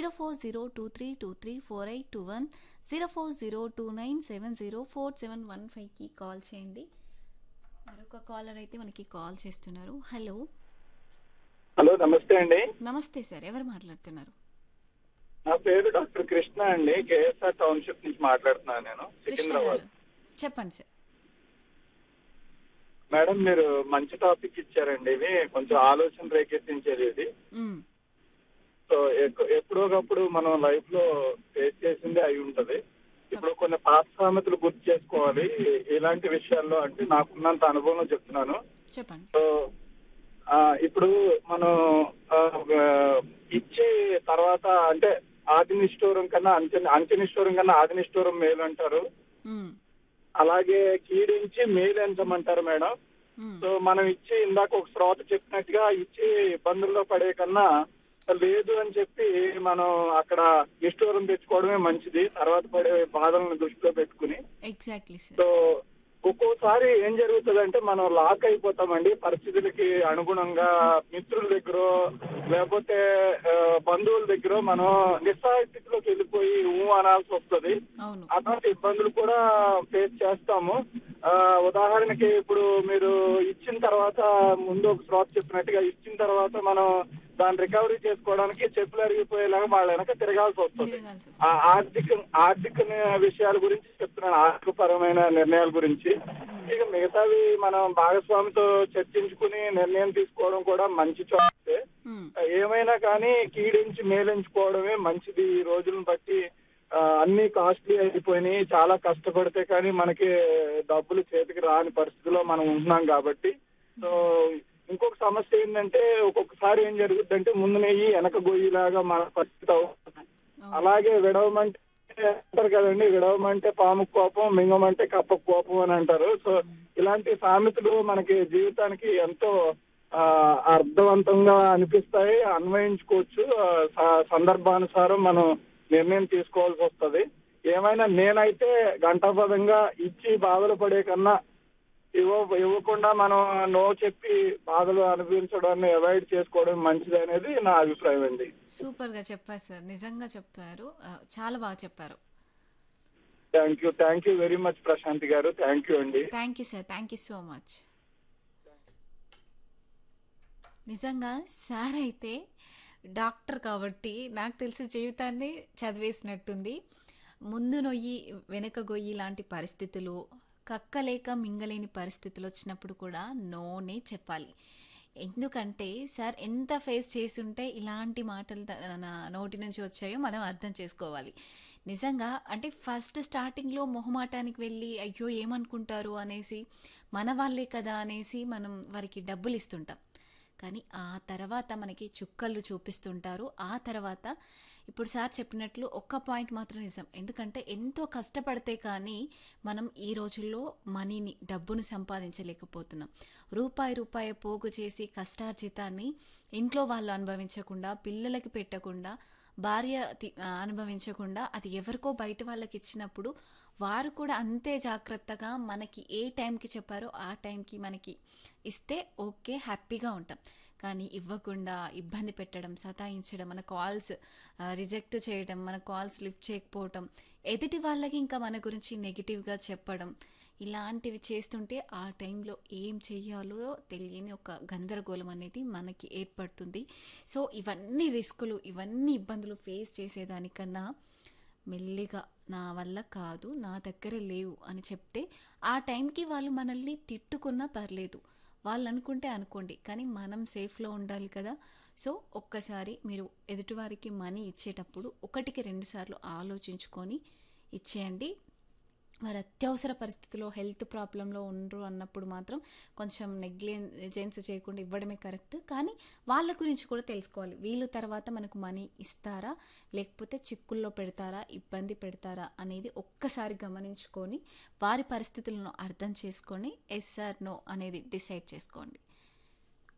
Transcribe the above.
0402323481 040297047115కి call చేయండి. మరొక caller అయితే మనకి కాల్ చేస్తున్నారు. హలో. హలో, నమస్తే అండి. నమస్తే సార్, ఎవరు మాట్లాడుతున్నారు? నా పేరు డాక్టర్ కృష్ణ అండి. కేఎస్ఆర్ టౌన్షిప్ నుంచి మాట్లాడుతున్నాను నేను, కృష్ణ సికింద్రాబాద్. గారు చెప్పండి సార్. మేడం, మీరు మంచి టాపిక్ ఇచ్చారండి. ఇది కొంచెం ఆలోచన రేకెత్తించేది ఇది. మ్మ్. సో ఎప్పుడోకప్పుడు మనం లైఫ్ లో ఫేస్ చేసింది అయి ఉంటది. ఇప్పుడు కొన్ని పాత సామెతలు గుర్తు చేసుకోవాలి ఇలాంటి విషయాల్లో. అంటే నాకున్నంత అనుభవంలో చెప్తున్నాను. చెప్పండి. సో ఇప్పుడు మనం ఆ, ఆ, ఇచ్చి తర్వాత అంటే ఆది నిష్ఠూరం కన్నా అంత్య నిష్ఠూరం కన్నా ఆది నిష్ఠూరం మేలు అంటారు. మ్మ్. అలాగే కీడించి మేలు ఎంచమంటారు మేడం. మ్మ్. సో మనం ఇచ్చి ఇందాక ఒక శ్రోత చెప్పినట్టుగా ఇచ్చి ఇబ్బందుల్లో పడే కన్నా లేదు అని చెప్పి మనం అక్కడ నిష్ఠూరం తెచ్చుకోవడమే మంచిది, తర్వాత పడే బాధలను దృష్టిలో పెట్టుకుని. Exactly sir. సో ఒక్కోసారి ఏం జరుగుతుందంటే మనం లాక్ అయిపోతామండి పరిస్థితులకి అనుగుణంగా. మిత్రుల దగ్గర లేకపోతే బంధువుల దగ్గర మనం నిస్సహాయ స్థితిలోకి వెళ్ళిపోయి అనాల్సి వస్తుంది. అవును. అటువంటి ఇబ్బందులు కూడా ఫేస్ చేస్తాము. ఉదాహరణకి ఇప్పుడు మీరు ఇచ్చిన తర్వాత ముందు ఒక శ్రోత చెప్పినట్టుగా ఇచ్చిన తర్వాత మనం దాన్ని రికవరీ చేసుకోవడానికి చెప్పులు అరిగిపోయేలాగా వాళ్ళ వెనక తిరగాల్సి వస్తుంది. తిరగాల్సి వస్తుంది. ఆర్థిక విషయాల గురించి చెప్తున్నాను, ఆర్థిక పరమైన నిర్ణయాల గురించి. ఇక మిగతావి మనం భాగస్వామితో చర్చించుకుని నిర్ణయం తీసుకోవడం కూడా మంచి చాయిసే. మ్మ్. ఏమైనా కానీ కీడించి మేలించుకోవడమే మంచిది. ఈ రోజులను బట్టి అన్ని కాస్ట్లీ అయిపోయినాయి. చాలా కష్టపడితే కానీ మనకి డబ్బులు చేతికి రాని పరిస్థితిలో మనం ఉంటున్నాం కాబట్టి. సో ఇంకొక సమస్య ఏంటంటే ఒక్కొక్కసారి ఏం జరుగుతుందంటే ముందు నెయ్యి వెనక గొయ్యిలాగా మన పరిస్థితి అవుతుంది. అలాగే విడవమంటే అంటారు కదండి, విడవమంటే పాము కోపం, మింగమంటే కప్ప కోపం అని అంటారు. సో ఇలాంటి సామెతలు మనకి జీవితానికి ఎంతో అర్థవంతంగా అనిపిస్తాయి, అన్వయించుకోవచ్చు. సందర్భానుసారం మనం నిర్ణయం తీసుకోవాల్సి వస్తుంది. ఏమైనా నేనైతే గంటాపదంగా ఇచ్చి బాధలు పడే కన్నా ఇవ్వకుండా మనం నో చెప్పి బాధలు అనుభవించడాన్ని అవాయిడ్ చేసుకోవడం మంచిది అనేది నా అభిప్రాయం అండి. సూపర్ గా చెప్పారు సార్, నిజంగా చెప్తారు. చాలా బాగా చెప్పారు. Thank you very much Prashanti గారు. థ్యాంక్ యూ అండి. Thank you sir, thank you so much. నిజంగా సార్ అయితే డాక్టర్ కాబట్టి నాకు తెలిసి జీవితాన్ని చదివేసినట్టుంది. ముందు నొయ్యి వెనక గొయ్యి లాంటి పరిస్థితులు, కక్కలేక మింగలేని పరిస్థితులు వచ్చినప్పుడు కూడా నోనే చెప్పాలి. ఎందుకంటే సార్ ఎంత ఫేస్ చేసి ఉంటే ఇలాంటి మాటలు నా నోటి నుంచి వచ్చాయో మనం అర్థం చేసుకోవాలి. నిజంగా అంటే ఫస్ట్ స్టార్టింగ్లో మొహమాటానికి వెళ్ళి అయ్యో ఏమనుకుంటారు అనేసి, మన వాళ్ళే కదా అనేసి మనం వారికి డబ్బులు ఇస్తుంటాం. కానీ ఆ తర్వాత మనకి చుక్కలు చూపిస్తుంటారు. ఆ తర్వాత ఇప్పుడు సార్ చెప్పినట్లు ఒక్క పాయింట్ మాత్రం నిజం. ఎందుకంటే ఎంతో కష్టపడితే కానీ మనం ఈ రోజుల్లో మనీని, డబ్బును సంపాదించలేకపోతున్నాం. రూపాయి పోగు చేసి కష్టార్జితాన్ని ఇంట్లో వాళ్ళు అనుభవించకుండా, పిల్లలకి పెట్టకుండా, భార్య అనుభవించకుండా అది ఎవరికో బయట వాళ్ళకి ఇచ్చినప్పుడు వారు కూడా అంతే జాగ్రత్తగా మనకి ఏ టైంకి చెప్పారో ఆ టైంకి మనకి ఇస్తే ఓకే, హ్యాపీగా ఉంటాం. కానీ ఇవ్వకుండా ఇబ్బంది పెట్టడం, సతాయించడం, మన కాల్స్ రిజెక్ట్ చేయడం, మన కాల్స్ లిఫ్ట్ చేయకపోవటం, ఎదుటి వాళ్ళకి ఇంకా మన గురించి నెగిటివ్గా చెప్పడం, ఇలాంటివి చేస్తుంటే ఆ టైంలో ఏం చెయ్యాలో తెలియని ఒక గందరగోళం అనేది మనకి ఏర్పడుతుంది. సో ఇవన్నీ రిస్కులు, ఇవన్నీ ఇబ్బందులు ఫేస్ చేసేదానికన్నా మెల్లిగా నా వల్ల కాదు, నా దగ్గర లేవు అని చెప్తే ఆ టైంకి వాళ్ళు మనల్ని తిట్టుకున్నా పర్లేదు, వాళ్ళు అనుకుంటే అనుకోండి, కానీ మనం సేఫ్లో ఉండాలి కదా. సో ఒక్కసారి మీరు ఎదుటివారికి మనీ ఇచ్చేటప్పుడు 1-2 సార్లు ఆలోచించుకొని ఇచ్చేయండి. వారు అత్యవసర పరిస్థితిలో హెల్త్ ప్రాబ్లంలో ఉండరు అన్నప్పుడు మాత్రం కొంచెం నెగ్లిజెన్స్ చేయకుండా ఇవ్వడమే కరెక్ట్. కానీ వాళ్ళ గురించి కూడా తెలుసుకోవాలి, వీళ్ళు తర్వాత మనకు మనీ ఇస్తారా లేకపోతే చిక్కుల్లో పెడతారా, ఇబ్బంది పెడతారా అనేది ఒక్కసారి గమనించుకొని వారి పరిస్థితులను అర్థం చేసుకొని ఎస్ ఆర్ నో అనేది డిసైడ్ చేసుకోండి.